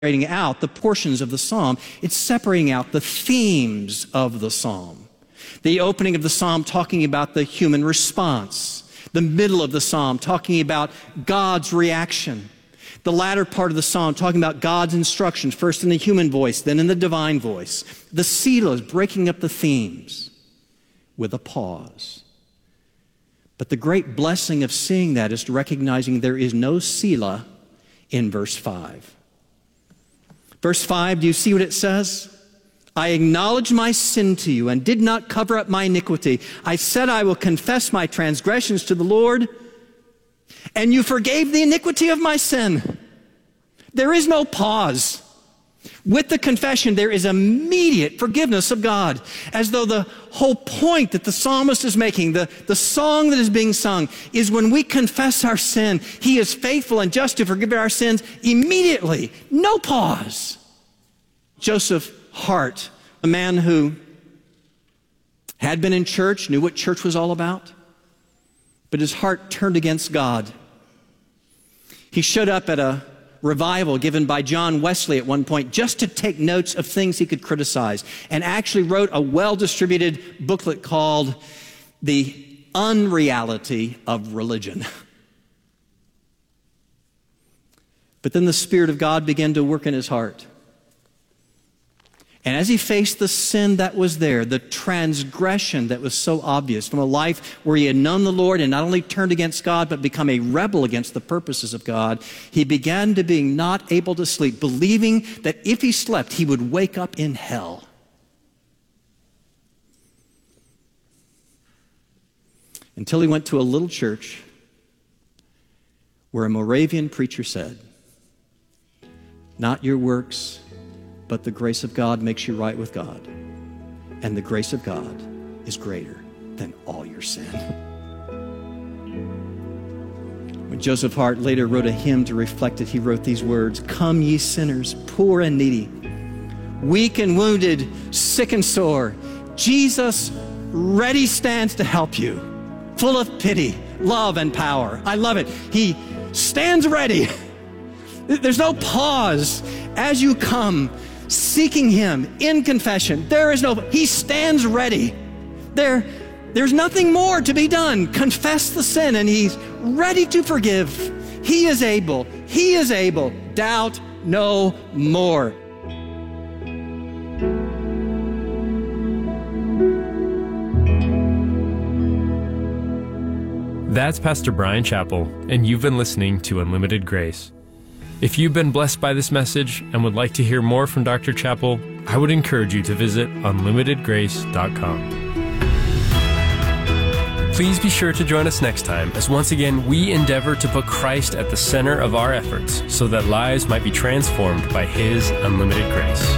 separating out the portions of the psalm. It's separating out the themes of the psalm. The opening of the psalm talking about the human response. The middle of the psalm talking about God's reaction. The latter part of the psalm talking about God's instructions, first in the human voice, then in the divine voice. The Selah is breaking up the themes with a pause. But the great blessing of seeing that is recognizing there is no Selah in verse 5. Verse 5, do you see what it says? I acknowledged my sin to you and did not cover up my iniquity. I said I will confess my transgressions to the Lord, and you forgave the iniquity of my sin. There is no pause. With the confession, there is immediate forgiveness of God, as though the whole point that the psalmist is making, the song that is being sung, is when we confess our sin, He is faithful and just to forgive our sins immediately. No pause. Joseph Hart, a man who had been in church, knew what church was all about, but his heart turned against God. He showed up at a revival given by John Wesley at one point just to take notes of things he could criticize, and actually wrote a well-distributed booklet called The Unreality of Religion. But then the Spirit of God began to work in his heart. And as he faced the sin that was there, the transgression that was so obvious from a life where he had known the Lord and not only turned against God, but become a rebel against the purposes of God, he began to be not able to sleep, believing that if he slept, he would wake up in hell. Until he went to a little church where a Moravian preacher said, not your works, but the grace of God makes you right with God. And the grace of God is greater than all your sin. When Joseph Hart later wrote a hymn to reflect it, he wrote these words, come ye sinners, poor and needy, weak and wounded, sick and sore, Jesus ready stands to help you, full of pity, love, and power. I love it. He stands ready. There's no pause as you come seeking Him in confession. He stands ready. There's nothing more to be done. Confess the sin and He's ready to forgive. He is able. He is able. Doubt no more. That's Pastor Bryan Chapell, and you've been listening to Unlimited Grace. If you've been blessed by this message and would like to hear more from Dr. Chapell, I would encourage you to visit unlimitedgrace.com. Please be sure to join us next time as once again we endeavor to put Christ at the center of our efforts so that lives might be transformed by His unlimited grace.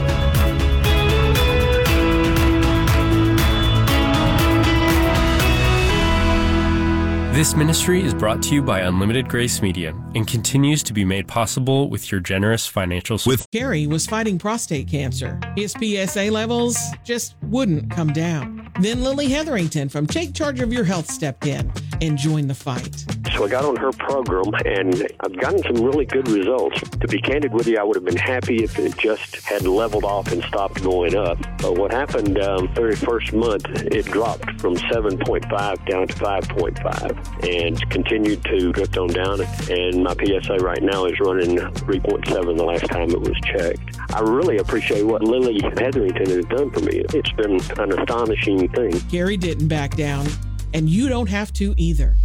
This ministry is brought to you by Unlimited Grace Media and continues to be made possible with your generous financial support. Gary was fighting prostate cancer. His PSA levels just wouldn't come down. Then Lily Hetherington from Take Charge of Your Health stepped in and joined the fight. So I got on her program, and I've gotten some really good results. To be candid with you, I would have been happy if it just had leveled off and stopped going up. But what happened very first month, it dropped from 7.5 down to 5.5 and continued to drift on down. And my PSA right now is running 3.7 the last time it was checked. I really appreciate what Lily Hetherington has done for me. It's been an astonishing thing. Gary didn't back down, and you don't have to either.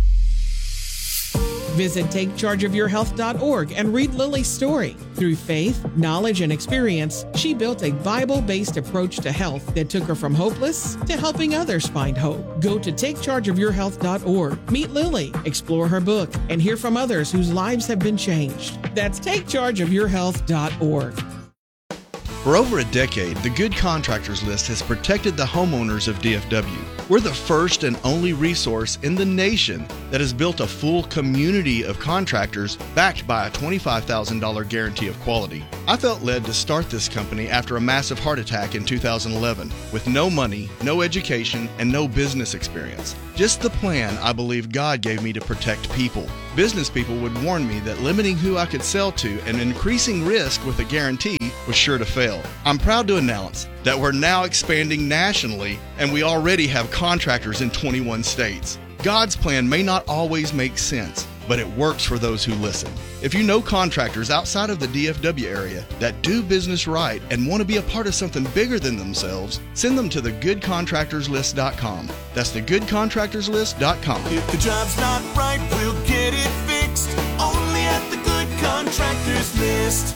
Visit TakeChargeOfYourHealth.org and read Lily's story. Through faith, knowledge, and experience, she built a Bible-based approach to health that took her from hopeless to helping others find hope. Go to TakeChargeOfYourHealth.org, meet Lily, explore her book, and hear from others whose lives have been changed. That's TakeChargeOfYourHealth.org. For over a decade, the Good Contractors List has protected the homeowners of DFW. We're the first and only resource in the nation that has built a full community of contractors backed by a $25,000 guarantee of quality. I felt led to start this company after a massive heart attack in 2011 with no money, no education, and no business experience. Just the plan I believe God gave me to protect people. Business people would warn me that limiting who I could sell to and increasing risk with a guarantee was sure to fail. I'm proud to announce that we're now expanding nationally, and we already have contractors in 21 states. God's plan may not always make sense, but it works for those who listen. If you know contractors outside of the DFW area that do business right and want to be a part of something bigger than themselves, send them to thegoodcontractorslist.com. That's thegoodcontractorslist.com. If the job's not right, we'll get it fixed. Only at the Good Contractors List.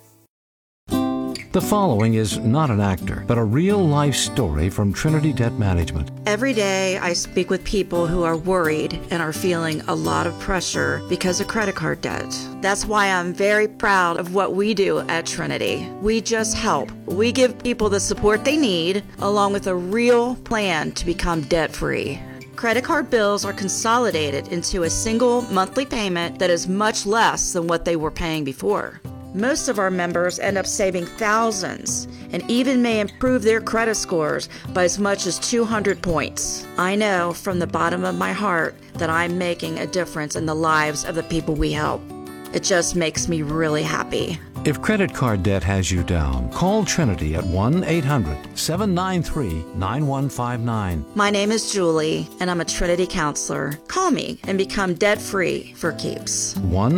The following is not an actor, but a real-life story from Trinity Debt Management. Every day I speak with people who are worried and are feeling a lot of pressure because of credit card debt. That's why I'm very proud of what we do at Trinity. We just help. We give people the support they need, along with a real plan to become debt-free. Credit card bills are consolidated into a single monthly payment that is much less than what they were paying before. Most of our members end up saving thousands and even may improve their credit scores by as much as 200 points. I know from the bottom of my heart that I'm making a difference in the lives of the people we help. It just makes me really happy. If credit card debt has you down, call Trinity at 1-800-793-9159. My name is Julie, and I'm a Trinity counselor. Call me and become debt-free for keeps.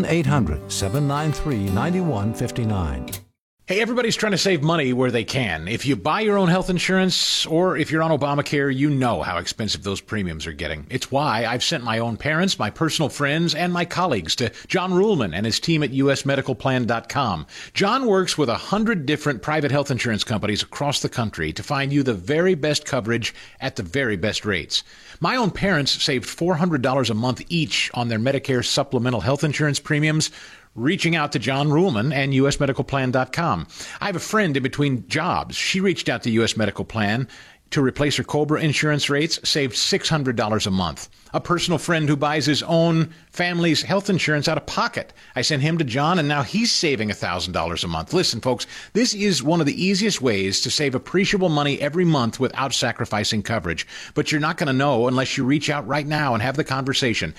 1-800-793-9159. Hey, everybody's trying to save money where they can. If you buy your own health insurance or if you're on Obamacare, you know how expensive those premiums are getting. It's why I've sent my own parents, my personal friends, and my colleagues to John Ruhlman and his team at usmedicalplan.com. John works with 100 different private health insurance companies across the country to find you the very best coverage at the very best rates. My own parents saved $400 a month each on their Medicare supplemental health insurance premiums, reaching out to John Ruhlman and usmedicalplan.com. I have a friend in between jobs. She reached out to US Medical Plan to replace her COBRA insurance rates, saved $600 a month. A personal friend who buys his own family's health insurance out of pocket. I sent him to John, and now he's saving $1,000 a month. Listen, folks, this is one of the easiest ways to save appreciable money every month without sacrificing coverage. But you're not going to know unless you reach out right now and have the conversation.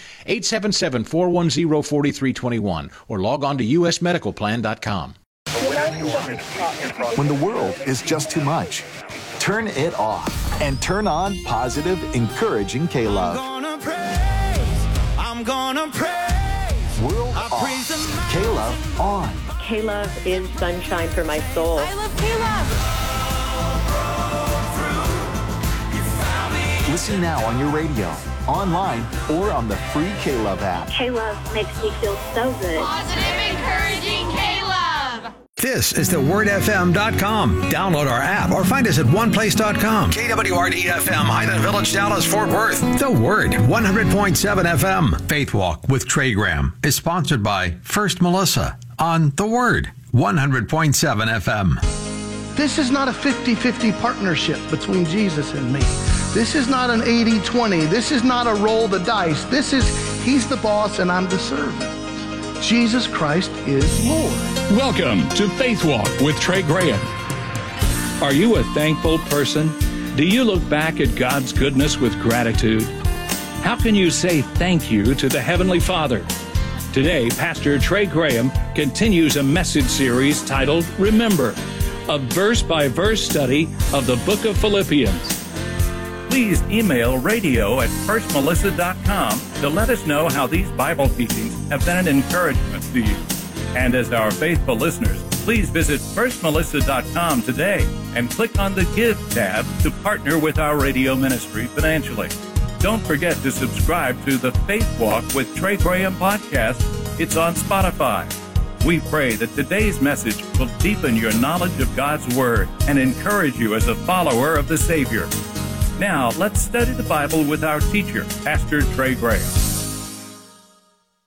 877-410-4321 or log on to usmedicalplan.com. When the world is just too much, turn it off and turn on positive, encouraging K-Love. I'm gonna praise. World off. K-Love on. K-Love is sunshine for my soul. I love K-Love. Listen now on your radio, online, or on the free K-Love app. K-Love makes me feel so good. Positive, encouraging K-Love. This is thewordfm.com. Download our app or find us at oneplace.com. KWRD-FM, Highland Village, Dallas, Fort Worth. The Word, 100.7 FM. Faith Walk with Trey Graham is sponsored by First Melissa on The Word, 100.7 FM. This is not a 50-50 partnership between Jesus and me. This is not an 80-20. This is not a roll the dice. This is, he's the boss and I'm the servant. Jesus Christ is Lord. Welcome to Faith Walk with Trey Graham. Are you a thankful person? Do you look back at God's goodness with gratitude? How can you say thank you to the Heavenly Father? Today, Pastor Trey Graham continues a message series titled Remember, a verse-by-verse study of the book of Philippians. Please email radio@firstmelissa.com to let us know how these Bible teachings have been an encouragement to you. And as our faithful listeners, please visit firstmelissa.com today and click on the Give tab to partner with our radio ministry financially. Don't forget to subscribe to the Faith Walk with Trey Graham podcast. It's on Spotify. We pray that today's message will deepen your knowledge of God's Word and encourage you as a follower of the Savior. Now, let's study the Bible with our teacher, Pastor Trey Graham.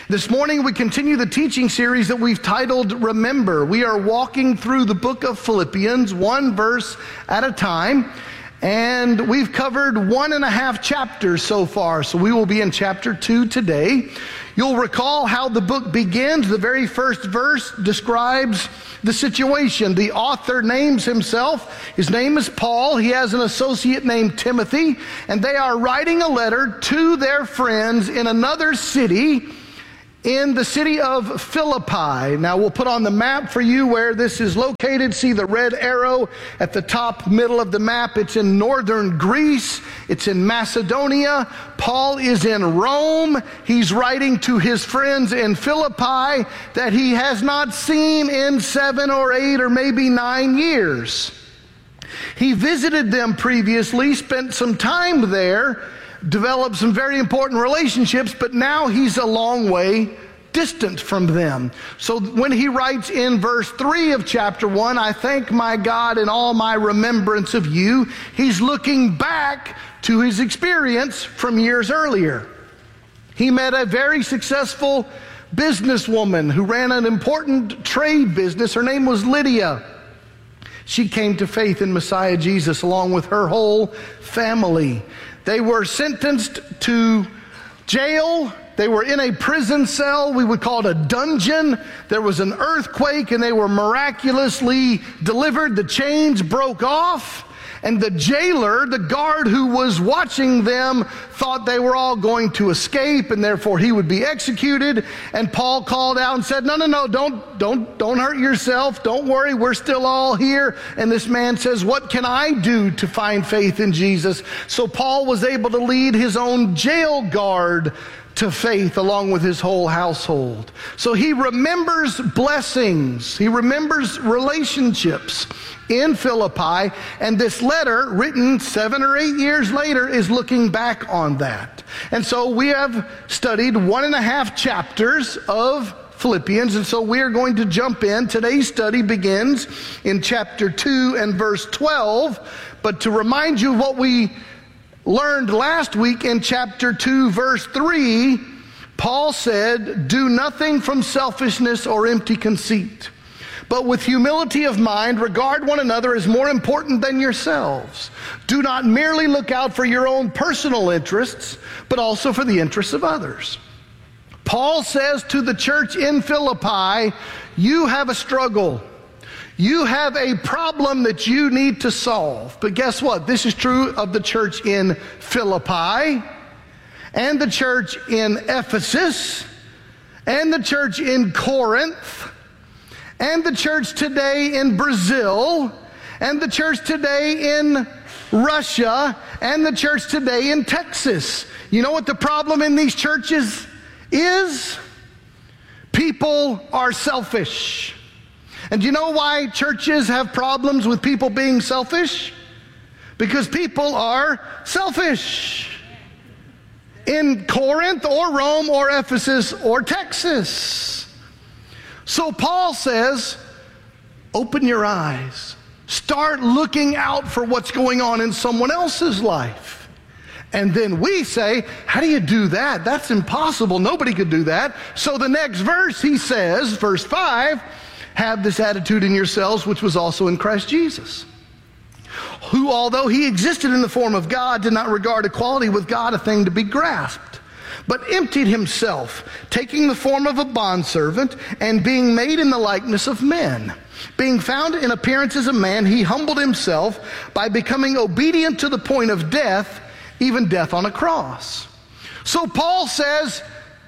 This morning we continue the teaching series that we've titled Remember. We are walking through the book of Philippians, one verse at a time, and we've covered 1.5 chapters so far, so we will be in chapter 2 today. You'll recall how the book begins. The very first verse describes the situation. The author names himself. His name is Paul. He has an associate named Timothy, and they are writing a letter to their friends in another city, in the city of Philippi. Now we'll put on the map for you where this is located. See the red arrow at the top middle of the map. It's in northern Greece. It's in Macedonia. Paul is in Rome. He's writing to his friends in Philippi that he has not seen in 7 or 8 or maybe 9 years. He visited them previously, spent some time there, developed some very important relationships, but now he's a long way distant from them. So when he writes in verse 3 of chapter 1, I thank my God in all my remembrance of you, he's looking back to his experience from years earlier. He met a very successful businesswoman who ran an important trade business. Her name was Lydia. She came to faith in Messiah Jesus along with her whole family. They were sentenced to jail. They were in a prison cell. We would call it a dungeon. There was an earthquake and they were miraculously delivered. The chains broke off. And the jailer, the guard who was watching them, thought they were all going to escape and therefore he would be executed. And Paul called out and said, no, don't hurt yourself. Don't worry, we're still all here. And this man says, what can I do to find faith in Jesus? So Paul was able to lead his own jail guard to faith along with his whole household. So he remembers blessings. He remembers relationships in Philippi, and this letter written 7 or 8 years later is looking back on that. And so we have studied 1.5 chapters of Philippians, and so we are going to jump in. Today's study begins in chapter 2 and verse 12, but to remind you what we learned last week in chapter 2 verse 3, Paul said, do nothing from selfishness or empty conceit, but with humility of mind, regard one another as more important than yourselves. Do not merely look out for your own personal interests, but also for the interests of others. Paul says to the church in Philippi, you have a struggle. You have a problem that you need to solve. But guess what? This is true of the church in Philippi, and the church in Ephesus, and the church in Corinth, and the church today in Brazil, and the church today in Russia, and the church today in Texas. You know what the problem in these churches is? People are selfish. And do you know why churches have problems with people being selfish? Because people are selfish. In Corinth or Rome or Ephesus or Texas. So Paul says, open your eyes. Start looking out for what's going on in someone else's life. And then we say, how do you do that? That's impossible. Nobody could do that. So the next verse he says, verse 5, have this attitude in yourselves, which was also in Christ Jesus, who, although he existed in the form of God, did not regard equality with God a thing to be grasped, but emptied himself, taking the form of a bondservant and being made in the likeness of men. Being found in appearance as a man, he humbled himself by becoming obedient to the point of death, even death on a cross. So Paul says,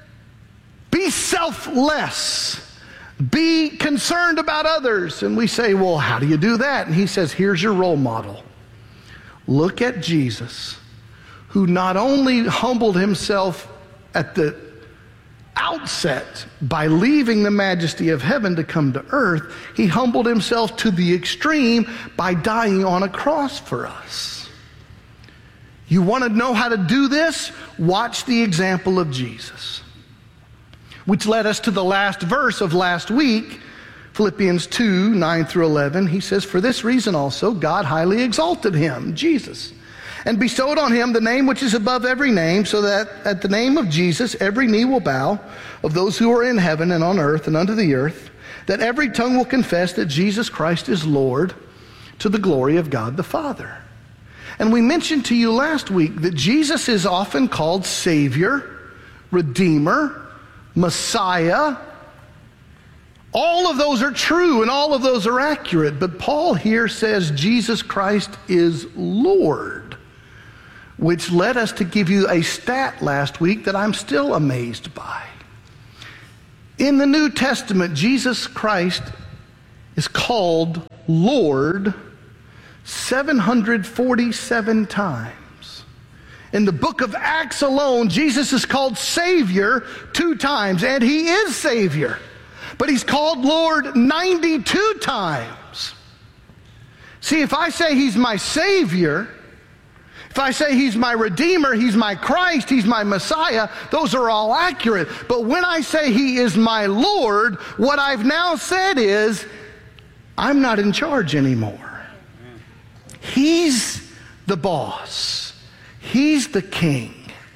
be selfless. Be concerned about others. And we say, well, how do you do that? And he says, here's your role model. Look at Jesus, who not only humbled himself at the outset by leaving the majesty of heaven to come to earth, he humbled himself to the extreme by dying on a cross for us. You want to know how to do this? Watch the example of Jesus. Which led us to the last verse of last week, Philippians 2, 9 through 11. He says, for this reason also God highly exalted him, Jesus, and bestowed on him the name which is above every name, so that at the name of Jesus every knee will bow, of those who are in heaven and on earth and under the earth, that every tongue will confess that Jesus Christ is Lord, to the glory of God the Father. And we mentioned to you last week that Jesus is often called Savior, Redeemer, Messiah. All of those are true and all of those are accurate, but Paul here says Jesus Christ is Lord, which led us to give you a stat last week that I'm still amazed by. In the New Testament, Jesus Christ is called Lord 747 times. In the book of Acts alone, Jesus is called Savior 2 times, and he is Savior. But he's called Lord 92 times. See, if I say he's my Savior, if I say he's my Redeemer, he's my Christ, he's my Messiah, those are all accurate. But when I say he is my Lord, what I've now said is, I'm not in charge anymore. He's the boss. He's the king.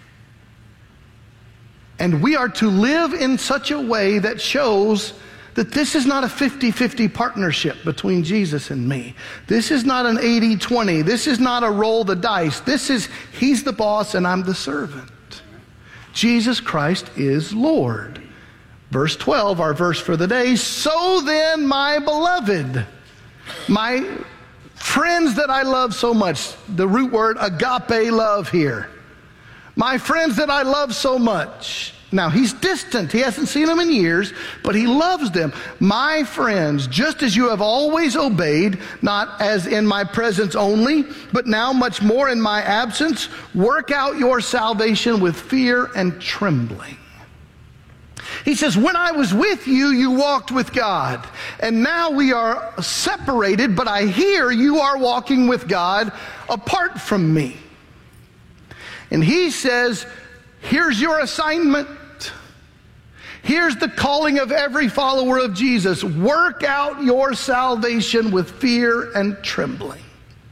And we are to live in such a way that shows that this is not a 50-50 partnership between Jesus and me. This is not an 80-20. This is not a roll the dice. This is, he's the boss and I'm the servant. Jesus Christ is Lord. Verse 12, our verse for the day. So then, my beloved, my friends that I love so much, the root word agape love here. My friends that I love so much. Now, he's distant. He hasn't seen them in years, but he loves them. My friends, just as you have always obeyed, not as in my presence only, but now much more in my absence, work out your salvation with fear and trembling. He says, when I was with you, you walked with God. And now we are separated, but I hear you are walking with God apart from me. And he says, here's your assignment. Here's the calling of every follower of Jesus. Work out your salvation with fear and trembling.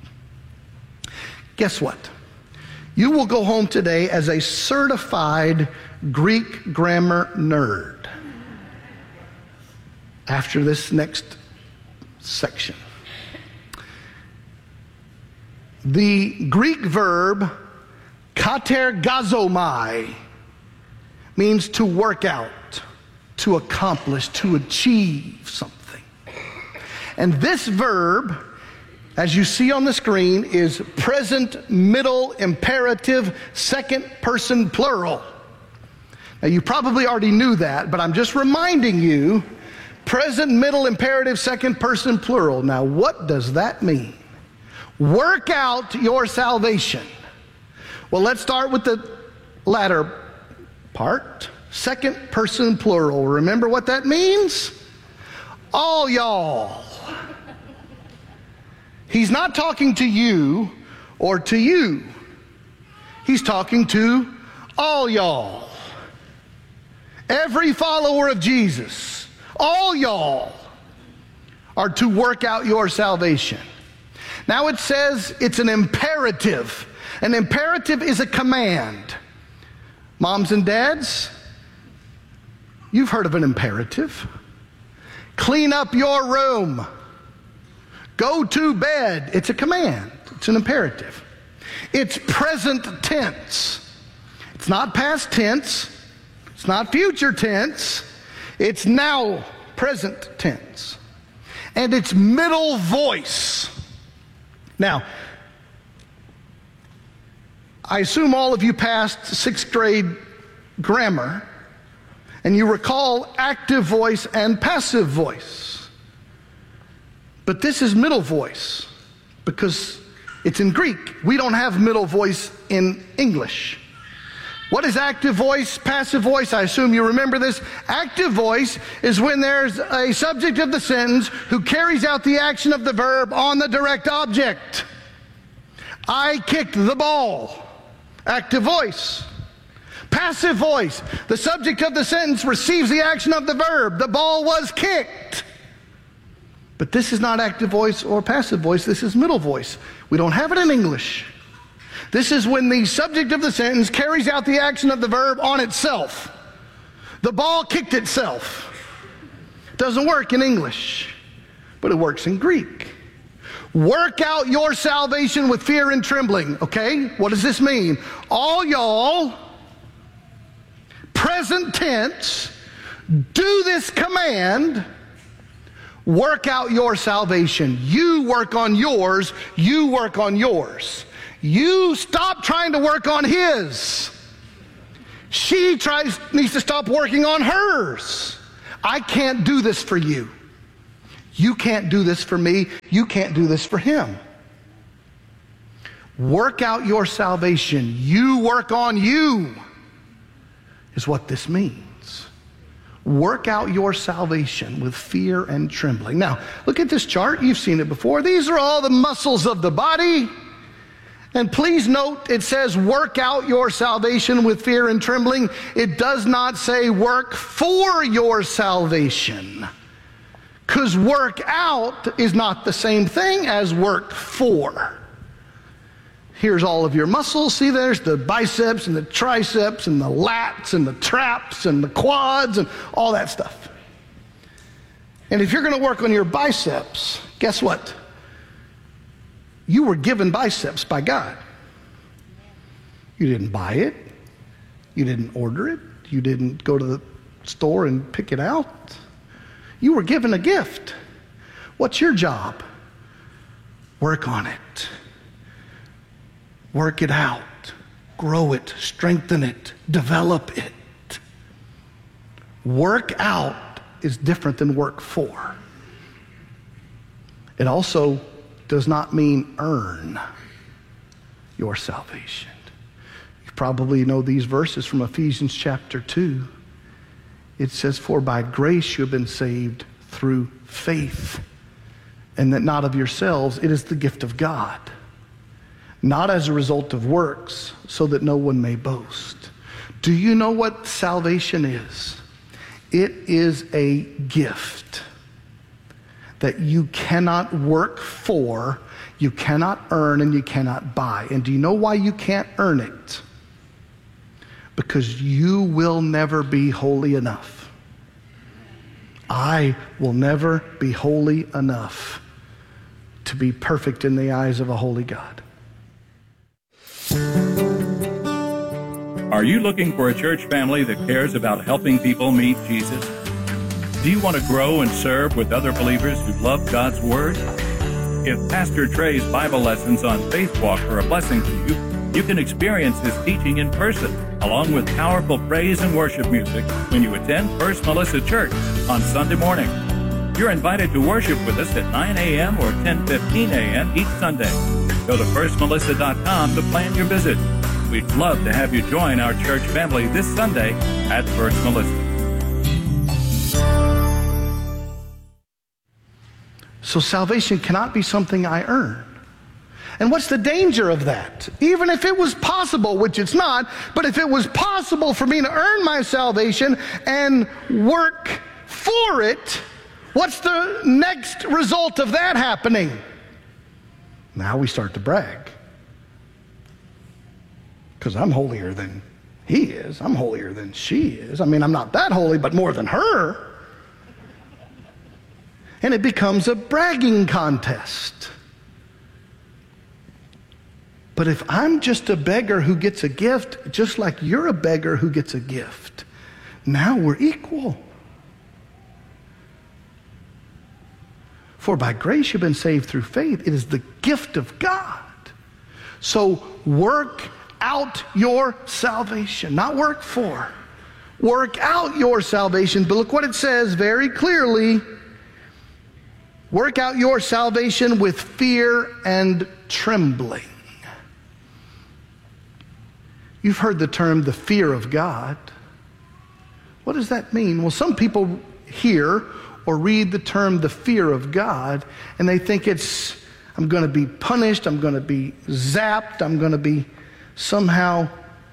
Guess what? You will go home today as a certified Greek grammar nerd after this next section. The Greek verb katergazomai means to work out, to accomplish, to achieve something. And this verb, as you see on the screen, is present middle imperative second person plural. Now, you probably already knew that, but I'm just reminding you, present middle imperative second person plural. Now, what does that mean? Work out your salvation. Well, let's start with the latter part. Second person plural. Remember what that means? All y'all. He's not talking to you or to you. He's talking to all y'all. Every follower of Jesus, all y'all are to work out your salvation. Now it says it's an imperative. An imperative is a command. Moms and dads, you've heard of an imperative. Clean up your room. Go to bed. It's a command. It's an imperative. It's present tense. It's not past tense. It's not future tense. It's now present tense. And it's middle voice. Now, I assume all of you passed 6th grade grammar, and you recall active voice and passive voice. But this is middle voice because it's in Greek. We don't have middle voice in English. What is active voice, passive voice? I assume you remember this. Active voice is when there's a subject of the sentence who carries out the action of the verb on the direct object. I kicked the ball. Active voice. Passive voice. The subject of the sentence receives the action of the verb. The ball was kicked. But this is not active voice or passive voice. This is middle voice. We don't have it in English. This is when the subject of the sentence carries out the action of the verb on itself. The ball kicked itself. Doesn't work in English, but it works in Greek. Work out your salvation with fear and trembling. Okay, what does this mean? All y'all, present tense, do this command. Work out your salvation. You work on yours. You work on yours. You stop trying to work on his. She needs to stop working on hers. I can't do this for you. You can't do this for me. You can't do this for him. Work out your salvation. You work on you is what this means. Work out your salvation with fear and trembling. Now, look at this chart. You've seen it before. These are all the muscles of the body. And please note, it says work out your salvation with fear and trembling. It does not say work for your salvation. Because work out is not the same thing as work for. Here's all of your muscles. See, there's the biceps and the triceps and the lats and the traps and the quads and all that stuff. And if you're going to work on your biceps, guess what? You were given biceps by God. You didn't buy it. You didn't order it. You didn't go to the store and pick it out. You were given a gift. What's your job? Work on it. Work it out. Grow it. Strengthen it. Develop it. Work out is different than work for. It also does not mean earn your salvation. You probably know these verses from Ephesians chapter 2. It says, for by grace you have been saved through faith, and that not of yourselves, it is the gift of God, not as a result of works, so that no one may boast. Do you know what salvation is? It is a gift that you cannot work for, you cannot earn, and you cannot buy. And do you know why you can't earn it? Because you will never be holy enough. I will never be holy enough to be perfect in the eyes of a holy God. Are you looking for a church family that cares about helping people meet Jesus? Do you want to grow and serve with other believers who love God's Word? If Pastor Trey's Bible lessons on Faith Walk are a blessing to you, you can experience his teaching in person, along with powerful praise and worship music when you attend First Melissa Church on Sunday morning. You're invited to worship with us at 9 a.m. or 10:15 a.m. each Sunday. Go to firstmelissa.com to plan your visit. We'd love to have you join our church family this Sunday at First Melissa. So salvation cannot be something I earn. And what's the danger of that? Even if it was possible, which it's not, but if it was possible for me to earn my salvation and work for it, what's the next result of that happening? Now we start to brag. Because I'm holier than he is. I'm holier than she is. I mean, I'm not that holy, but more than her. And it becomes a bragging contest. But if I'm just a beggar who gets a gift, just like you're a beggar who gets a gift, now we're equal. For by grace you've been saved through faith. It is the gift of God. So work out your salvation, not work for. Work out your salvation. But look what it says very clearly. Work out your salvation with fear and trembling. You've heard the term the fear of God. What does that mean? Well, some people hear or read the term the fear of God, and they think it's, I'm going to be punished, I'm going to be zapped, I'm going to be somehow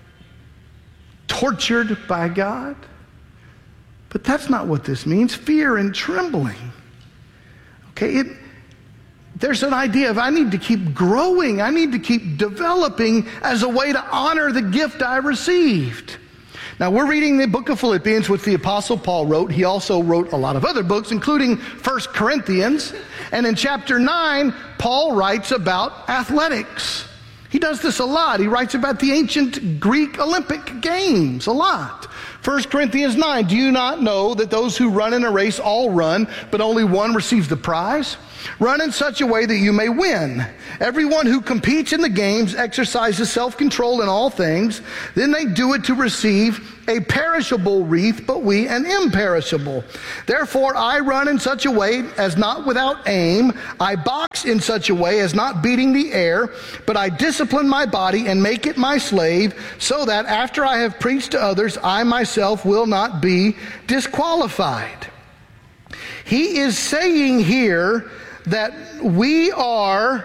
tortured by God. But that's not what this means. Fear and trembling. Okay, there's an idea of I need to keep growing. I need to keep developing as a way to honor the gift I received. Now, we're reading the book of Philippians, which the Apostle Paul wrote. He also wrote a lot of other books, including 1 Corinthians. And in chapter 9, Paul writes about athletics. He does this a lot. He writes about the ancient Greek Olympic Games a lot. 1 Corinthians 9, do you not know that those who run in a race all run, but only one receives the prize? Run in such a way that you may win. Everyone who competes in the games exercises self-control in all things. Then they do it to receive a perishable wreath, but we an imperishable. Therefore I run in such a way as not without aim. I box in such a way as not beating the air, but I discipline my body and make it my slave, so that after I have preached to others, I myself will not be disqualified. He is saying here that we are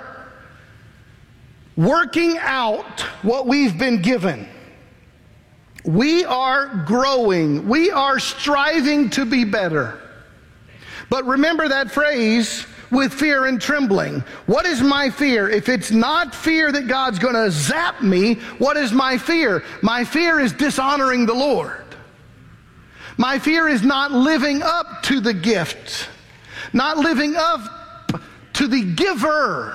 working out what we've been given. We are growing. We are striving to be better. But remember that phrase, with fear and trembling. What is my fear? If it's not fear that God's going to zap me, what is my fear? My fear is dishonoring the Lord. My fear is not living up to the gift, not living up to the giver.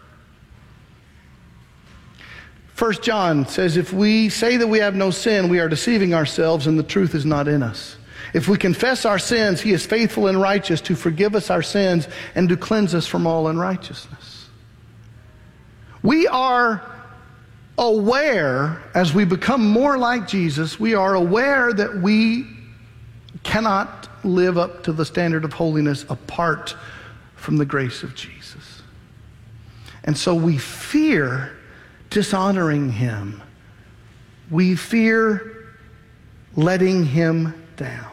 1 John says, if we say that we have no sin, we are deceiving ourselves and the truth is not in us. If we confess our sins, he is faithful and righteous to forgive us our sins and to cleanse us from all unrighteousness. We are aware, as we become more like Jesus, we are aware that we cannot live up to the standard of holiness apart from the grace of Jesus. And so we fear dishonoring him. We fear letting him down.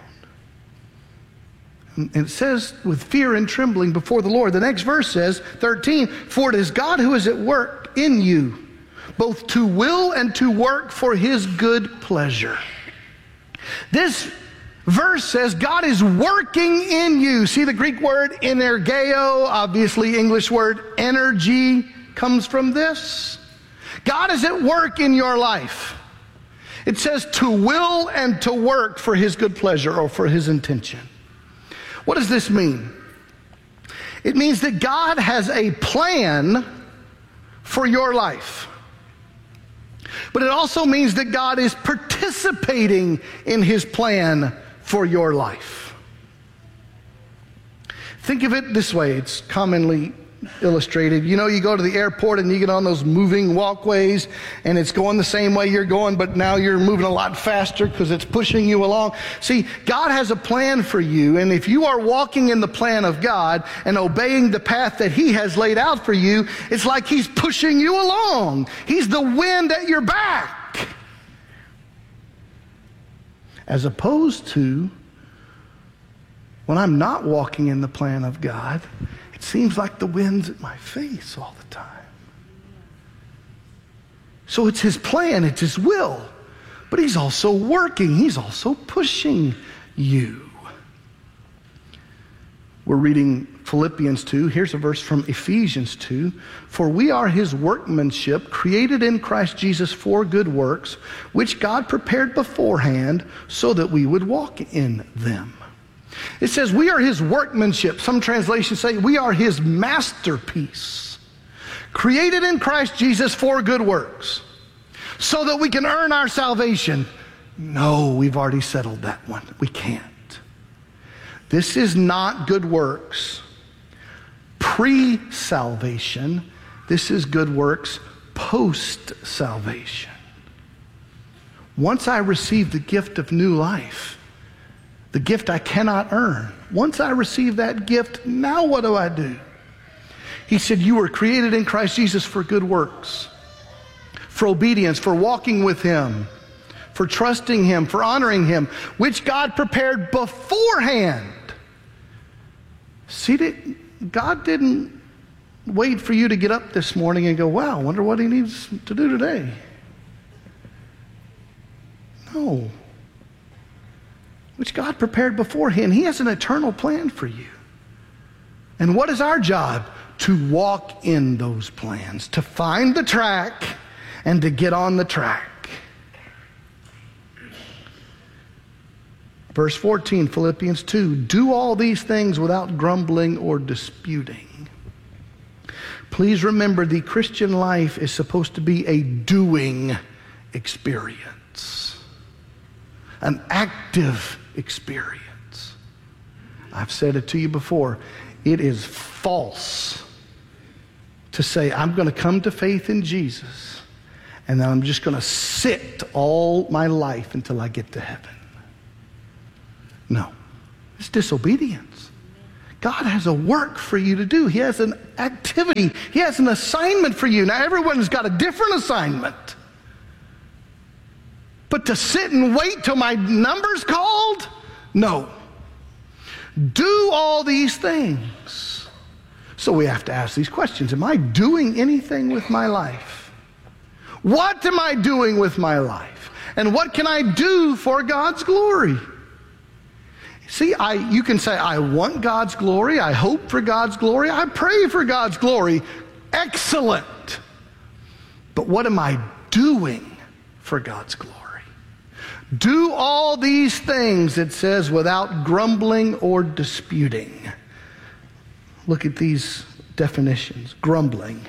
And it says, with fear and trembling before the Lord. The next verse says, 13, for it is God who is at work in you, both to will and to work for his good pleasure. This verse says God is working in you. See the Greek word energeo, obviously English word energy comes from this. God is at work in your life. It says to will and to work for his good pleasure or for his intention. What does this mean? It means that God has a plan for your life. But it also means that God is participating in his plan for your life. Think of it this way. It's commonly illustrated. You know, you go to the airport and you get on those moving walkways and it's going the same way you're going, but now you're moving a lot faster because it's pushing you along. See, God has a plan for you, and if you are walking in the plan of God and obeying the path that he has laid out for you, it's like he's pushing you along. He's the wind at your back. As opposed to when I'm not walking in the plan of God, it seems like the wind's at my face all the time. So it's his plan, it's his will, but he's also working, he's also pushing you. We're reading Philippians 2. Here's a verse from Ephesians 2. For we are his workmanship, created in Christ Jesus for good works, which God prepared beforehand so that we would walk in them. It says we are his workmanship. Some translations say we are his masterpiece, created in Christ Jesus for good works, so that we can earn our salvation. No, we've already settled that one. We can't. This is not good works pre-salvation. This is good works post-salvation. Once I receive the gift of new life, the gift I cannot earn, once I receive that gift, now what do? He said, you were created in Christ Jesus for good works, for obedience, for walking with him, for trusting him, for honoring him, which God prepared beforehand. See, God didn't wait for you to get up this morning and go, wow, I wonder what he needs to do today. No. Which God prepared beforehand. He has an eternal plan for you. And what is our job? to walk in those plans, to find the track and to get on the track. Verse 14, Philippians 2, do all these things without grumbling or disputing. Please remember, the Christian life is supposed to be a doing experience, an active experience. I've said it to you before. It is false to say, I'm going to come to faith in Jesus, and then I'm just going to sit all my life until I get to heaven. No, it's disobedience. God has a work for you to do. He has an activity. He has an assignment for you. Now, everyone's got a different assignment. But to sit and wait till my number's called? No. Do all these things. So we have to ask these questions. Am I doing anything with my life? What am I doing with my life? And what can I do for God's glory? See, you can say, I want God's glory, I hope for God's glory, I pray for God's glory. Excellent. But what am I doing for God's glory? Do all these things, it says, without grumbling or disputing. Look at these definitions. Grumbling.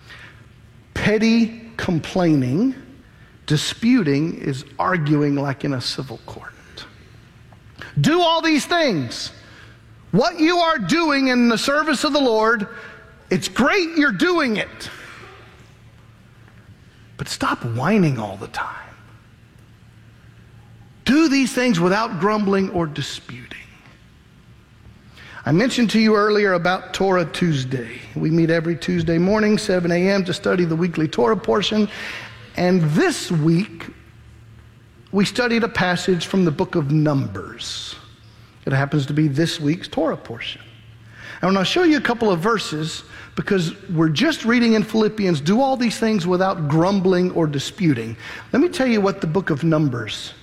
Petty complaining. Disputing is arguing like in a civil court. Do all these things. What you are doing in the service of the Lord, it's great you're doing it. But stop whining all the time. Do these things without grumbling or disputing. I mentioned to you earlier about Torah Tuesday. We meet every Tuesday morning, 7 a.m. to study the weekly Torah portion. And this week, we studied a passage from the book of Numbers. It happens to be this week's Torah portion. And I'll show you a couple of verses because we're just reading in Philippians, do all these things without grumbling or disputing. Let me tell you what the book of Numbers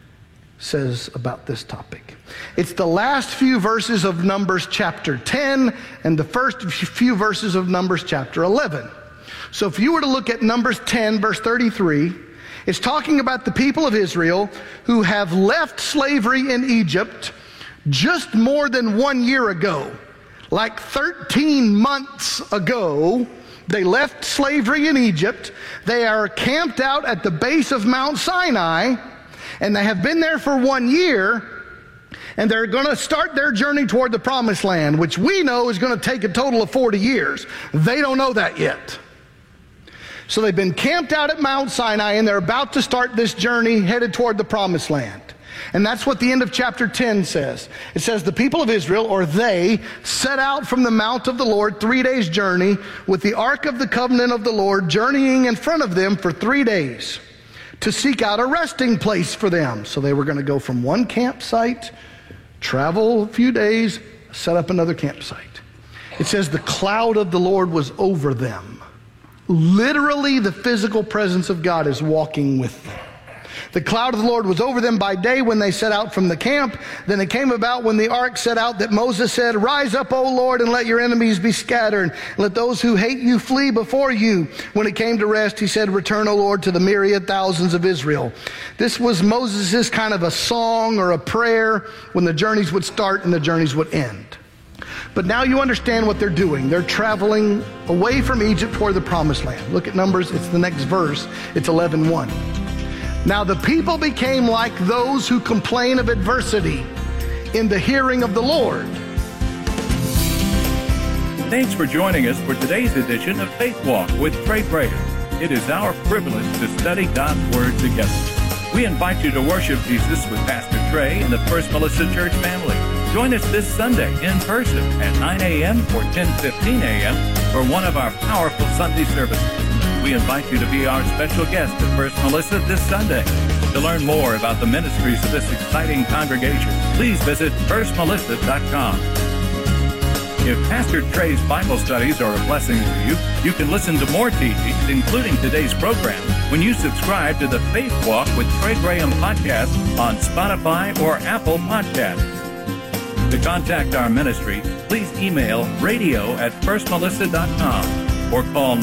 says about this topic. It's the last few verses of Numbers chapter 10 and the first few verses of Numbers chapter 11. So if you were to look at Numbers 10, verse 33, it's talking about the people of Israel who have left slavery in Egypt just more than 1 year ago. Like 13 months ago, they left slavery in Egypt. They are camped out at the base of Mount Sinai, and they have been there for 1 year, and they're going to start their journey toward the Promised Land, which we know is going to take a total of 40 years. They don't know that yet. So they've been camped out at Mount Sinai, and they're about to start this journey headed toward the Promised Land. And that's what the end of chapter 10 says. It says, the people of Israel, or they, set out from the mount of the Lord 3 days' journey with the ark of the covenant of the Lord journeying in front of them for 3 days to seek out a resting place for them. So they were going to go from one campsite, travel a few days, set up another campsite. It says the cloud of the Lord was over them. Literally, the physical presence of God is walking with them. The cloud of the Lord was over them by day when they set out from the camp. Then it came about when the ark set out that Moses said, rise up, O Lord, and let your enemies be scattered. Let those who hate you flee before you. When it came to rest, he said, return, O Lord, to the myriad thousands of Israel. This was Moses' kind of a song or a prayer when the journeys would start and the journeys would end. But now you understand what they're doing. They're traveling away from Egypt toward the Promised Land. Look at Numbers, it's the next verse. It's 11:1. Now the people became like those who complain of adversity in the hearing of the Lord. Thanks for joining us for today's edition of Faith Walk with Trey Graham. It is our privilege to study God's Word together. We invite you to worship Jesus with Pastor Trey and the First Melissa Church family. Join us this Sunday in person at 9 a.m. or 10:15 a.m. for one of our powerful Sunday services. We invite you to be our special guest at First Melissa this Sunday. To learn more about the ministries of this exciting congregation, please visit firstmelissa.com. If Pastor Trey's Bible studies are a blessing to you, you can listen to more teachings, including today's program, when you subscribe to the Faith Walk with Trey Graham podcast on Spotify or Apple Podcasts. To contact our ministry, please email radio@firstmelissa.com or call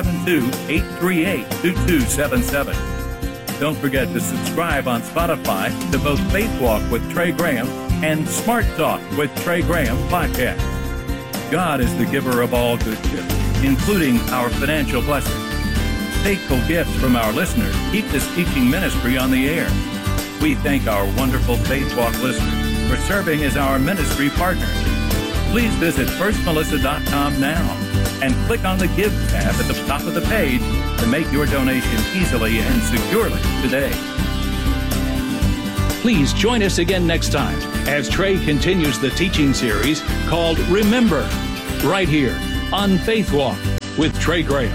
972-838-2277. Don't forget to subscribe on Spotify to both Faith Walk with Trey Graham and Smart Talk with Trey Graham podcast. God is the giver of all good gifts, including our financial blessings. Faithful gifts from our listeners keep this teaching ministry on the air. We thank our wonderful Faith Walk listeners for serving as our ministry partners. Please visit firstmelissa.com now and click on the Give tab at the top of the page to make your donation easily and securely today. Please join us again next time as Trey continues the teaching series called Remember, right here on Faith Walk with Trey Graham.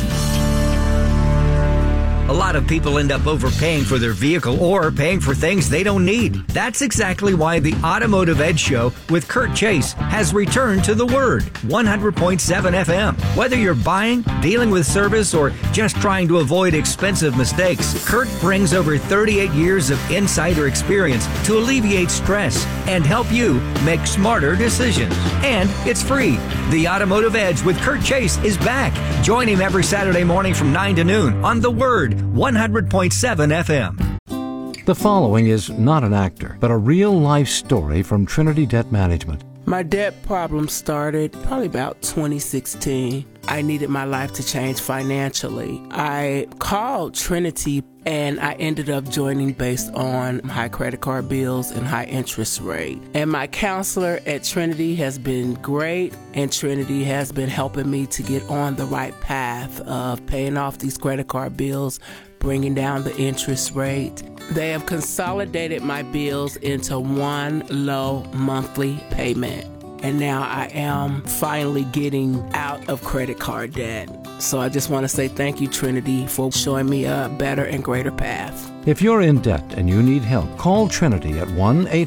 A lot of people end up overpaying for their vehicle or paying for things they don't need. That's exactly why the Automotive Edge Show with Kurt Chase has returned to The Word, 100.7 FM. Whether you're buying, dealing with service, or just trying to avoid expensive mistakes, Kurt brings over 38 years of insider experience to alleviate stress and help you make smarter decisions. And it's free. The Automotive Edge with Kurt Chase is back. Join him every Saturday morning from 9 to noon on The Word, 100.7 FM. The following is not an actor, but a real-life story from Trinity Debt Management. My debt problem started probably about 2016. I needed my life to change financially. I called Trinity and I ended up joining based on high credit card bills and high interest rate. And my counselor at Trinity has been great, and Trinity has been helping me to get on the right path of paying off these credit card bills, bringing down the interest rate. They have consolidated my bills into one low monthly payment. And now I am finally getting out of credit card debt. So I just want to say thank you, Trinity, for showing me a better and greater path. If you're in debt and you need help, call Trinity at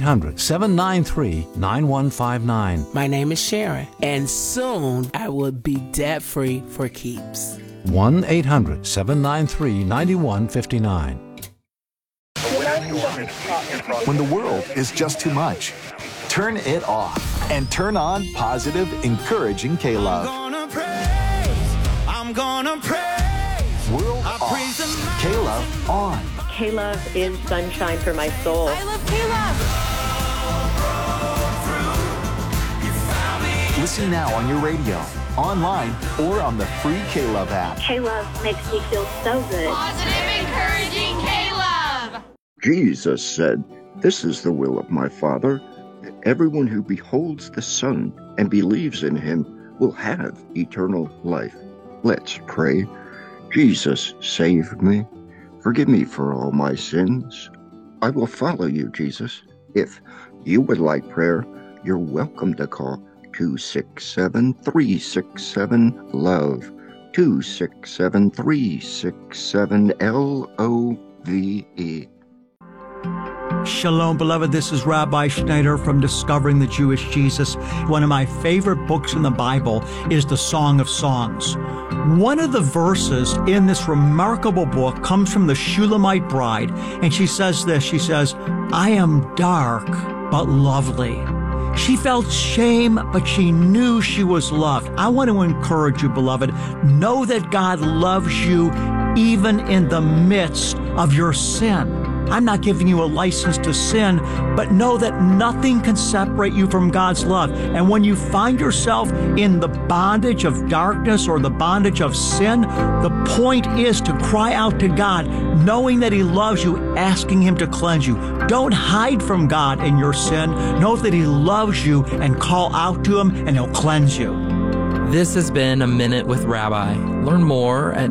1-800-793-9159. My name is Sharon, and soon I will be debt-free for keeps. 1-800-793-9159. When the world is just too much, turn it off and turn on positive, encouraging K-Love. I'm gonna praise. World off. K-Love on. K-Love is sunshine for my soul. I love K-Love. Listen now on your radio, online, or on the free K-Love app. K-Love makes me feel so good. Positive, encouraging K-Love. Jesus said, "This is the will of my Father, that everyone who beholds the Son and believes in him will have eternal life." Let's pray. Jesus, save me. Forgive me for all my sins. I will follow you, Jesus. If you would like prayer, you're welcome to call 267-367-LOVE, 267-367-LOVE. Shalom, beloved. This is Rabbi Schneider from Discovering the Jewish Jesus. One of my favorite books in the Bible is the Song of Songs. One of the verses in this remarkable book comes from the Shulamite bride, and she says this. She says, "I am dark, but lovely." She felt shame, but she knew she was loved. I want to encourage you, beloved. Know that God loves you even in the midst of your sin. I'm not giving you a license to sin, but know that nothing can separate you from God's love. And when you find yourself in the bondage of darkness or the bondage of sin, the point is to cry out to God, knowing that He loves you, asking Him to cleanse you. Don't hide from God in your sin. Know that He loves you and call out to Him and He'll cleanse you. This has been A Minute with Rabbi. Learn more at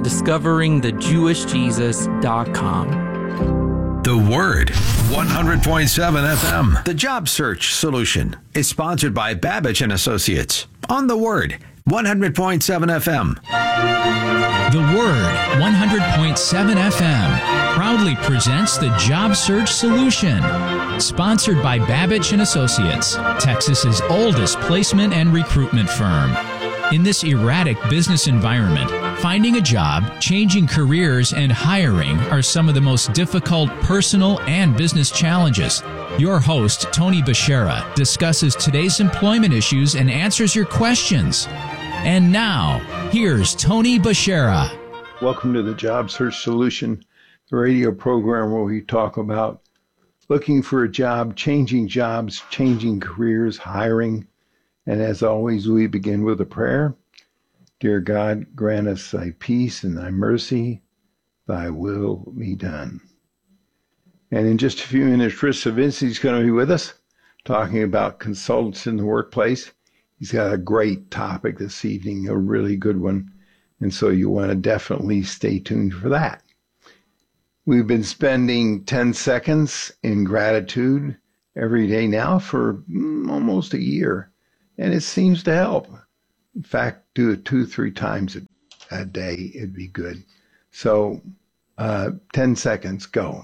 discoveringthejewishjesus.com. The Word, 100.7 FM. The Job Search Solution is sponsored by Babbage & Associates. On The Word, 100.7 FM. The Word, 100.7 FM, proudly presents the Job Search Solution. Sponsored by Babbage & Associates, Texas's oldest placement and recruitment firm. In this erratic business environment, Finding a job, changing careers, and hiring are some of the most difficult personal and business challenges. Your host, Tony Bashara, discusses today's employment issues and answers your questions. And now, here's Tony Bashara. Welcome to the Job Search Solution, the radio program where we talk about looking for a job, changing jobs, changing careers, hiring. And as always, we begin with a prayer. Dear God, grant us thy peace and thy mercy, thy will be done. And in just a few minutes, Chris Savinci is going to be with us, talking about consultants in the workplace. He's got a great topic this evening, a really good one. And so you want to definitely stay tuned for that. We've been spending 10 seconds in gratitude every day now for almost a year, and it seems to help. In fact, do it 2-3 times a day. It'd be good. So 10 seconds, go.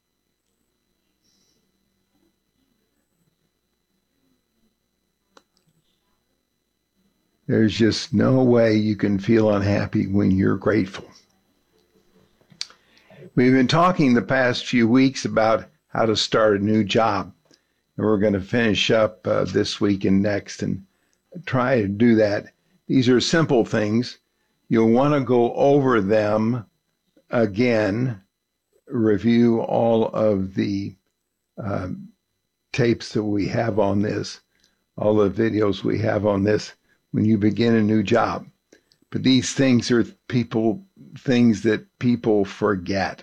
There's just no way you can feel unhappy when you're grateful. We've been talking the past few weeks about how to start a new job, and we're going to finish up this week and next and try to do that. These are simple things. You'll want to go over them again, review all of the tapes that we have on this, all the videos we have on this when you begin a new job. But these things are things that people forget.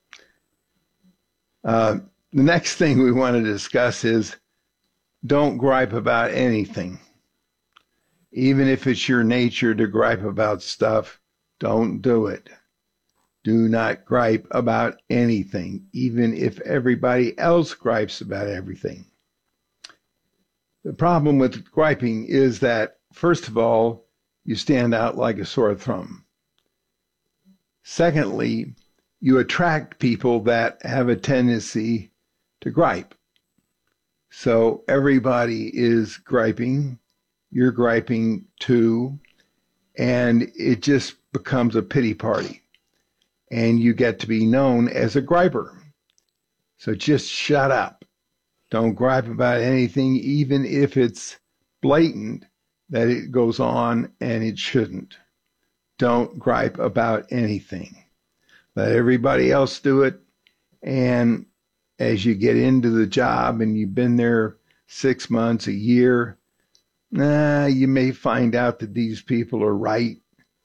The next thing we want to discuss is don't gripe about anything. Even if it's your nature to gripe about stuff, don't do it. Do not gripe about anything, even if everybody else gripes about everything. The problem with griping is that, first of all, you stand out like a sore thumb. Secondly, you attract people that have a tendency to gripe. So everybody is griping. You're griping too, and it just becomes a pity party, and you get to be known as a griper. So just shut up. Don't gripe about anything, even if it's blatant that it goes on and it shouldn't. Don't gripe about anything. Let everybody else do it, and as you get into the job and you've been there 6 months, a year, you may find out that these people are right,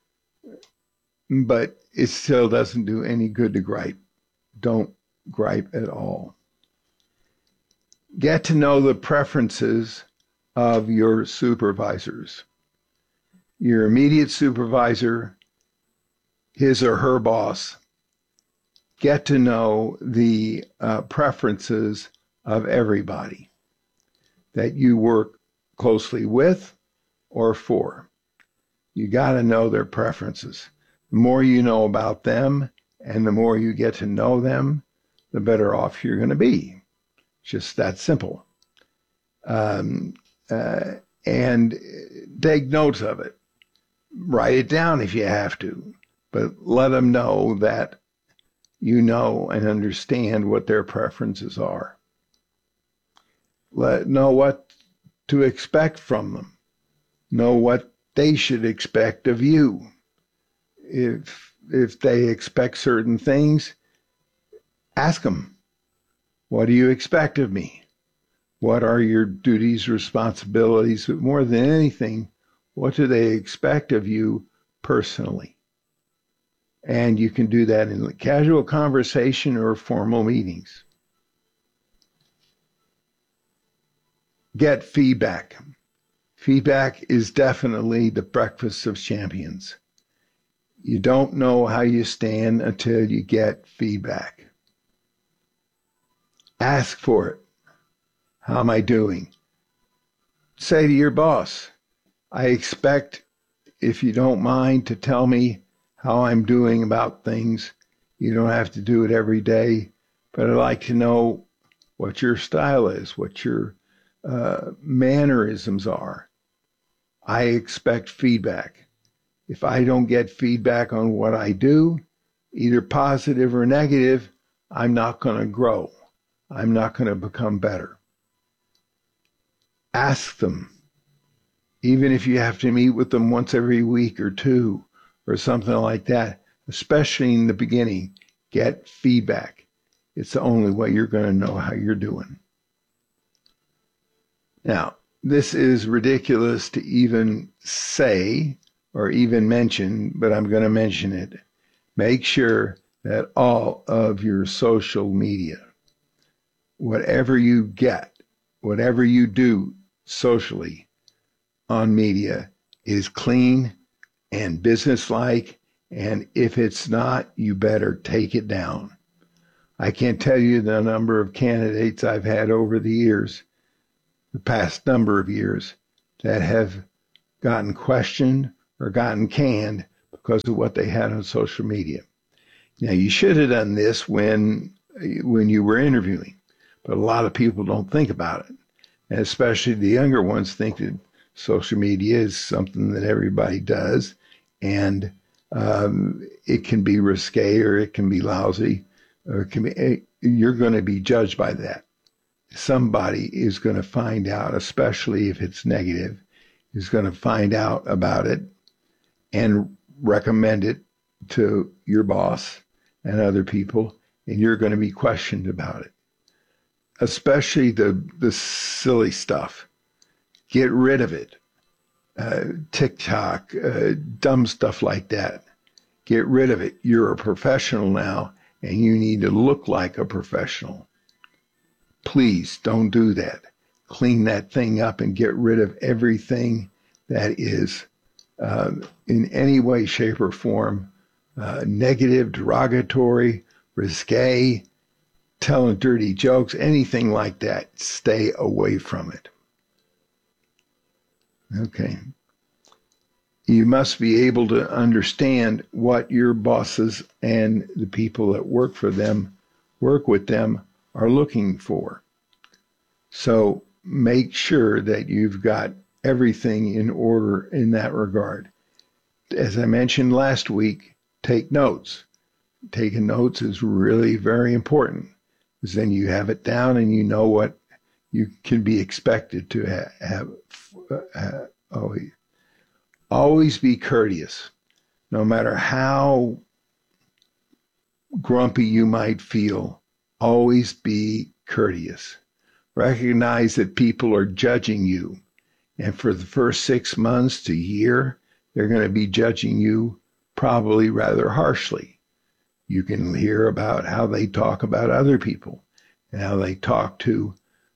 but it still doesn't do any good to gripe. Don't gripe at all. Get to know the preferences of your supervisors. Your immediate supervisor, his or her boss. Get to know the preferences of everybody that you work closely with or for. You got to know their preferences. The more you know about them and the more you get to know them, the better off you're going to be. Just that simple. And take notes of it. Write it down if you have to, but let them know that you know and understand what their preferences are. Know what to expect from them. Know what they should expect of you. If they expect certain things, ask them, what do you expect of me? What are your duties, responsibilities? But more than anything, what do they expect of you personally? And you can do that in a casual conversation or formal meetings. Get feedback. Feedback is definitely the breakfast of champions. You don't know how you stand until you get feedback. Ask for it. How am I doing? Say to your boss, I expect, if you don't mind, to tell me how I'm doing about things. You don't have to do it every day, but I'd like to know what your style is, what your mannerisms are. I expect feedback. If I don't get feedback on what I do, either positive or negative, I'm not going to grow. I'm not going to become better. Ask them. Even if you have to meet with them once every week or two or something like that, especially in the beginning, get feedback. It's the only way you're going to know how you're doing. Now, this is ridiculous to even say or even mention, but I'm going to mention it. Make sure that all of your social media, whatever you get, whatever you do socially on media, is clean and businesslike, and if it's not, you better take it down. I can't tell you the number of candidates I've had over the years, the past number of years, that have gotten questioned or gotten canned because of what they had on social media. Now, you should have done this when you were interviewing, but a lot of people don't think about it, and especially the younger ones think that social media is something that everybody does, and it can be risque or it can be lousy, or it can be, you're going to be judged by that. Somebody is going to find out, especially if it's negative, is going to find out about it and recommend it to your boss and other people, and you're going to be questioned about it. Especially the silly stuff. Get rid of it. TikTok, dumb stuff like that. Get rid of it. You're a professional now, and you need to look like a professional. Please don't do that. Clean that thing up and get rid of everything that is in any way, shape, or form negative, derogatory, risque, telling dirty jokes, anything like that. Stay away from it. Okay. You must be able to understand what your bosses and the people that work with them, are looking for. So make sure that you've got everything in order in that regard. As I mentioned last week, take notes. Taking notes is really very important, because then you have it down and you know what you can be expected to have. Always be courteous. No matter how grumpy you might feel, always be courteous. Recognize that people are judging you. And for the first 6 months to a year, they're going to be judging you probably rather harshly. You can hear about how they talk about other people and how they talk to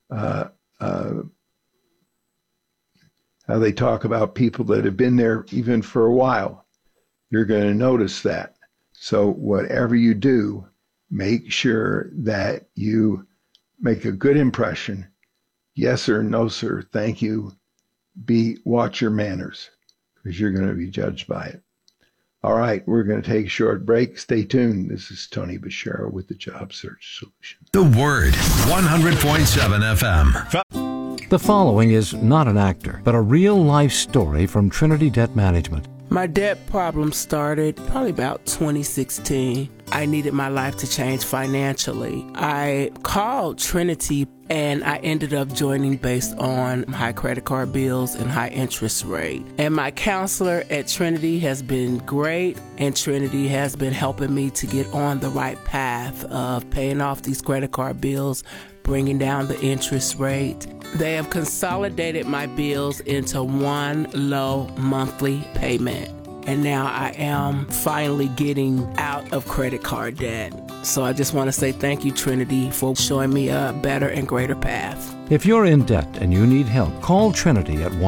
how they talk about people that have been there even for a while. You're going to notice that. So whatever you do, make sure that you make a good impression. Yes, sir, no, sir, thank you. Watch your manners, because you're going to be judged by it. All right, we're going to take a short break. Stay tuned. This is Tony Bashara with the Job Search Solution. The Word, 100.7 FM. The following is not an actor, but a real-life story from Trinity Debt Management. My debt problem started probably about 2016. I needed my life to change financially. I called Trinity and I ended up joining based on high credit card bills and high interest rate. And my counselor at Trinity has been great, and Trinity has been helping me to get on the right path of paying off these credit card bills, bringing down the interest rate. They have consolidated my bills into one low monthly payment. And now I am finally getting out of credit card debt. So I just want to say thank you, Trinity, for showing me a better and greater path. If you're in debt and you need help, call Trinity at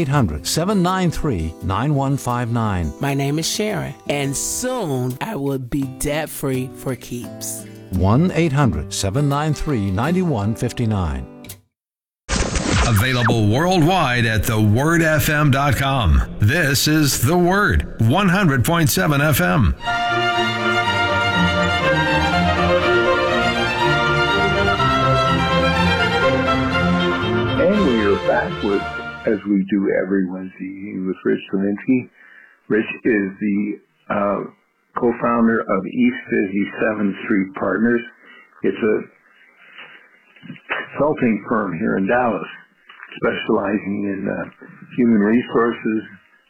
1-800-793-9159. My name is Sharon, and soon I will be debt-free for keeps. 1-800-793-9159. Available worldwide at thewordfm.com. This is The Word, 100.7 FM. And we are back with, as we do every Wednesday evening, with Rich Selinsky. Rich is the co-founder of East 57th Street Partners. It's a consulting firm here in Dallas, specializing in human resources,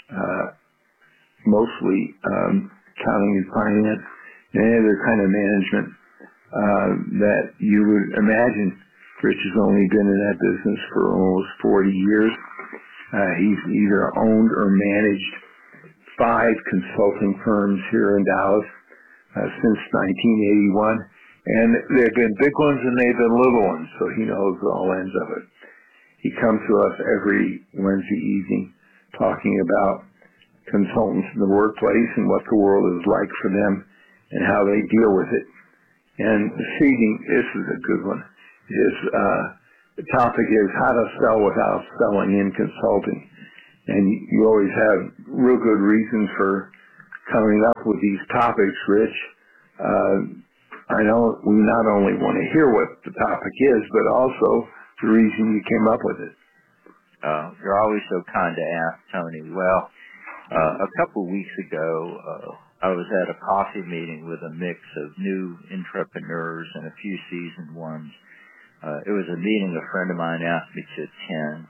mostly accounting and finance, and any other kind of management that you would imagine. Rich has only been in that business for almost 40 years. He's either owned or managed 5 consulting firms here in Dallas since 1981. And they've been big ones and they've been little ones, so he knows all ends of it. He comes to us every Wednesday evening talking about consultants in the workplace and what the world is like for them and how they deal with it. And this evening, this is a good one. The topic is how to sell without selling in consulting. And you always have real good reasons for coming up with these topics, Rich. I know we not only want to hear what the topic is, but also the reason you came up with it. You're always so kind to ask, Tony. Well, a couple weeks ago, I was at a coffee meeting with a mix of new entrepreneurs and a few seasoned ones. It was a meeting a friend of mine asked me to attend.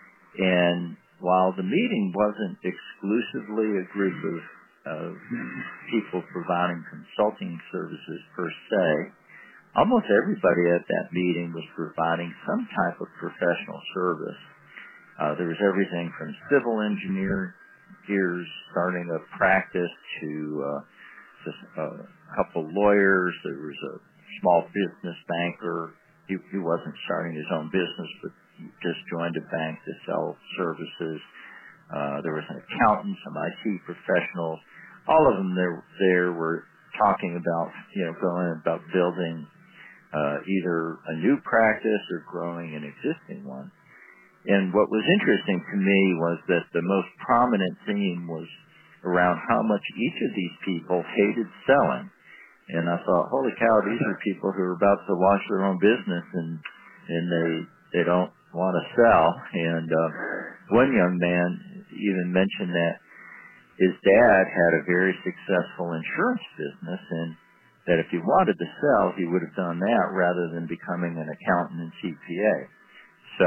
And while the meeting wasn't exclusively a group of people providing consulting services per se, almost everybody at that meeting was providing some type of professional service. There was everything from civil engineers starting a practice to just a couple lawyers. There was a small business banker. He wasn't starting his own business, but he just joined a bank to sell services. There was an accountant, some IT professionals. All of them there were talking about, going about building either a new practice or growing an existing one. And what was interesting to me was that the most prominent theme was around how much each of these people hated selling. And I thought, holy cow, these are people who are about to launch their own business and they don't want to sell. And one young man even mentioned that his dad had a very successful insurance business, and that if he wanted to sell, he would have done that rather than becoming an accountant and CPA. So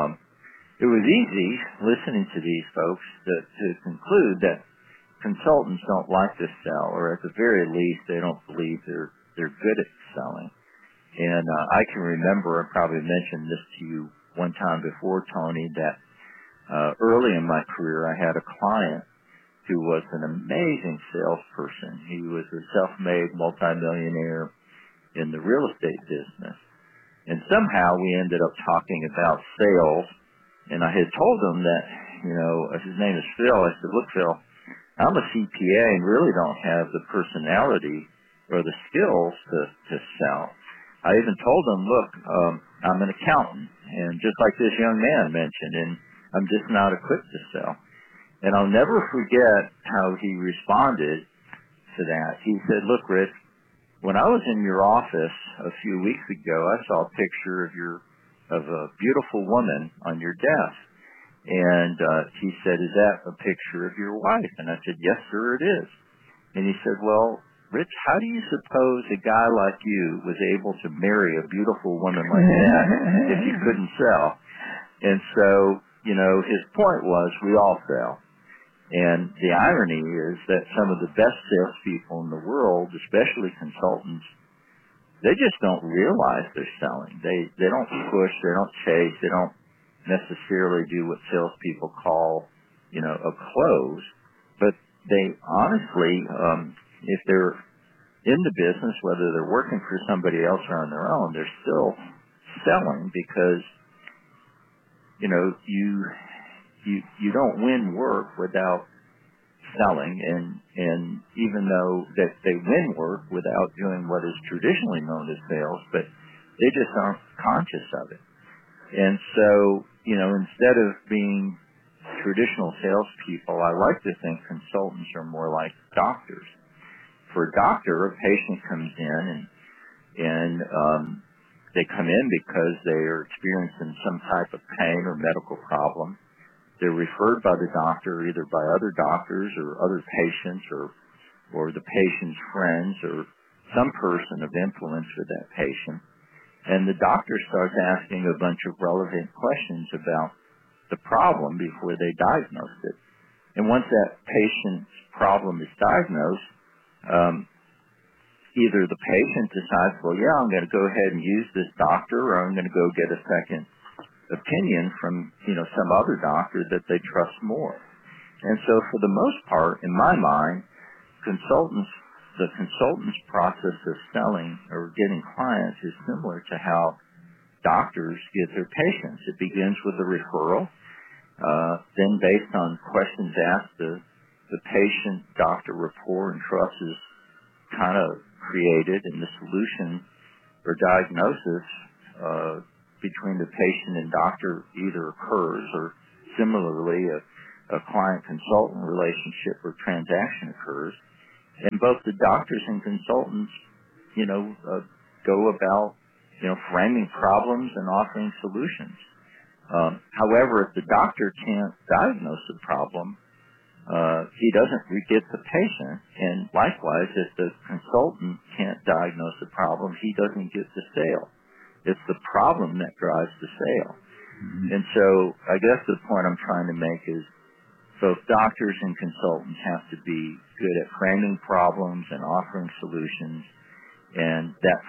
it was easy listening to these folks to conclude that consultants don't like to sell, or at the very least, they don't believe they're good at selling. And I can remember, I probably mentioned this to you one time before, Tony, that early in my career, I had a client who was an amazing salesperson. He was a self-made multimillionaire in the real estate business. And somehow we ended up talking about sales, and I had told him that, his name is Phil. I said, look, Phil, I'm a CPA and really don't have the personality or the skills to sell. I even told him, look, I'm an accountant, and just like this young man mentioned, and I'm just not equipped to sell. And I'll never forget how he responded to that. He said, look, Rich, when I was in your office a few weeks ago, I saw a picture of a beautiful woman on your desk. And he said, is that a picture of your wife? And I said, yes, sir, it is. And he said, well, Rich, how do you suppose a guy like you was able to marry a beautiful woman like that if you couldn't sell? And so, his point was, we all sell. And the irony is that some of the best salespeople in the world, especially consultants, they just don't realize they're selling. They don't push, they don't chase, they don't necessarily do what salespeople call, a close. But they honestly, if they're in the business, whether they're working for somebody else or on their own, they're still selling because, you don't win work without selling, and even though that they win work without doing what is traditionally known as sales, but they just aren't conscious of it. And so, instead of being traditional salespeople, I like to think consultants are more like doctors. For a doctor, a patient comes in and they come in because they are experiencing some type of pain or medical problem. they're referred by the doctor, either by other doctors or other patients or the patient's friends or some person of influence with that patient. And the doctor starts asking a bunch of relevant questions about the problem before they diagnose it. And once that patient's problem is diagnosed, either the patient decides, well, yeah, I'm going to go ahead and use this doctor, or I'm going to go get a second opinion from, some other doctor that they trust more. And so for the most part, in my mind, the consultant's process of selling or getting clients is similar to how doctors get their patients. It begins with a referral. Then based on questions asked, the patient-doctor rapport and trust is kind of created, and the solution or diagnosis between the patient and doctor either occurs, or similarly a client-consultant relationship or transaction occurs. And both the doctors and consultants, go about, framing problems and offering solutions. However, if the doctor can't diagnose the problem, he doesn't get the patient. And likewise, if the consultant can't diagnose the problem, he doesn't get the sale. It's the problem that drives the sale. Mm-hmm. And so I guess the point I'm trying to make is both doctors and consultants have to be good at framing problems and offering solutions, and that